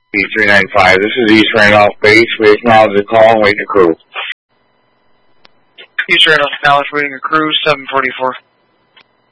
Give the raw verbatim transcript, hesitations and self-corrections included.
three nine five, this is East Randolph Base. We acknowledge the call and wait to crew. East Randolph, acknowledge waiting a crew, seven forty-four.